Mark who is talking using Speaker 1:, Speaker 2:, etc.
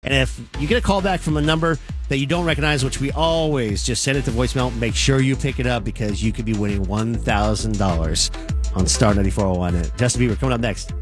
Speaker 1: And if you get a call back from a number that you don't recognize, which we always just send it to voicemail, make sure you pick it up because you could be winning $1,000 on Star 94.1. Justin Bieber coming up next.